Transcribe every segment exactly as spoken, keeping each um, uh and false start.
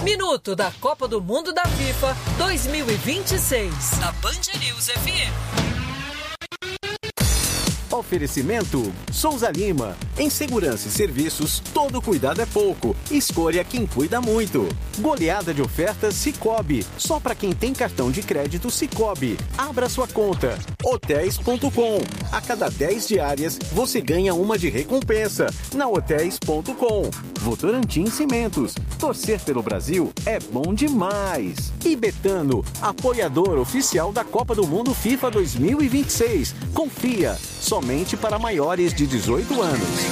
Minuto da Copa do Mundo da FIFA dois mil e vinte e seis. Na Band News F M. Oferecimento Souza Lima. Em segurança e serviços, todo cuidado é pouco. Escolha quem cuida muito. Goleada de ofertas Sicoob. Só para quem tem cartão de crédito Sicoob. Abra sua conta. hotéis ponto com. A cada dez diárias, você ganha uma de recompensa. Na hotéis ponto com. Votorantim Cimentos. Torcer pelo Brasil é bom demais. E Betano, apoiador oficial da Copa do Mundo FIFA dois mil e vinte e seis. Confia. Somente para maiores de dezoito anos.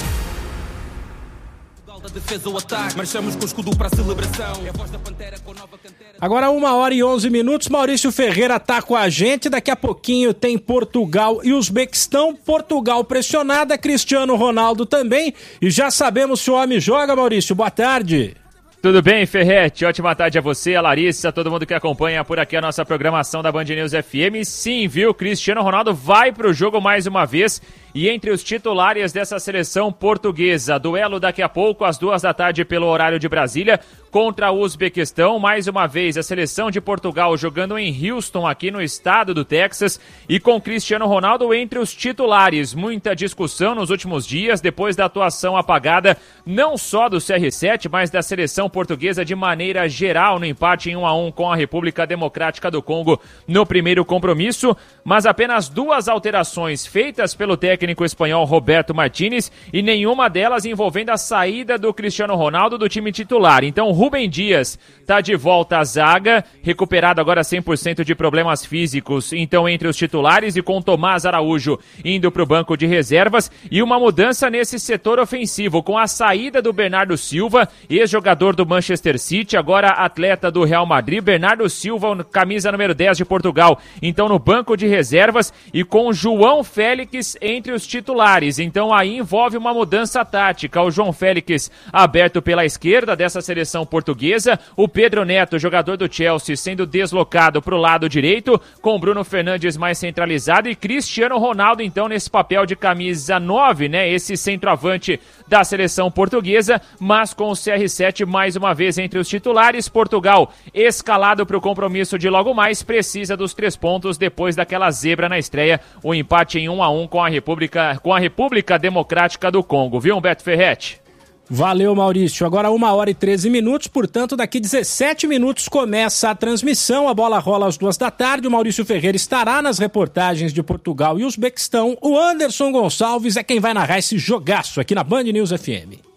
Agora uma hora e onze minutos, Maurício Ferreira tá com a gente, daqui a pouquinho tem Portugal e Uzbequistão, Portugal pressionada, Cristiano Ronaldo também, e já sabemos se o homem joga, Maurício, boa tarde. Tudo bem, Ferretti? Ótima tarde a você, a Larissa, a todo mundo que acompanha por aqui a nossa programação da Band News F M. Sim, viu? Cristiano Ronaldo vai pro jogo mais uma vez e entre os titulares dessa seleção portuguesa. Duelo daqui a pouco, às duas da tarde, pelo horário de Brasília, contra o Uzbequistão. Mais uma vez, a seleção de Portugal jogando em Houston, aqui no estado do Texas, e com Cristiano Ronaldo entre os titulares. Muita discussão nos últimos dias, depois da atuação apagada, não só do C R sete, mas da seleção portuguesa de maneira geral, no empate em um a um com a República Democrática do Congo no primeiro compromisso, mas apenas duas alterações feitas pelo técnico espanhol Roberto Martínez e nenhuma delas envolvendo a saída do Cristiano Ronaldo do time titular. Então Rubem Dias está de volta à zaga, recuperado agora cem por cento de problemas físicos, então entre os titulares, e com Tomás Araújo indo para o banco de reservas, e uma mudança nesse setor ofensivo, com a saída do Bernardo Silva, ex-jogador do Manchester City, agora atleta do Real Madrid. Bernardo Silva, camisa número dez de Portugal, então no banco de reservas, e com João Félix entre os titulares. Então aí envolve uma mudança tática. O João Félix aberto pela esquerda dessa seleção portuguesa, o Pedro Neto, jogador do Chelsea, sendo deslocado para o lado direito, com Bruno Fernandes mais centralizado, e Cristiano Ronaldo então nesse papel de camisa nove, né, esse centroavante da seleção portuguesa, mas com o C R sete mais uma vez entre os titulares. Portugal, escalado para o compromisso de logo mais, precisa dos três pontos depois daquela zebra na estreia, o empate em um a um com a República, com a República Democrática do Congo, viu, Humberto Ferretti? Valeu, Maurício. Agora uma hora e treze minutos, portanto daqui dezessete minutos começa a transmissão, a bola rola às duas da tarde, o Maurício Ferreira estará nas reportagens de Portugal e Uzbequistão, o Anderson Gonçalves é quem vai narrar esse jogaço aqui na Band News F M.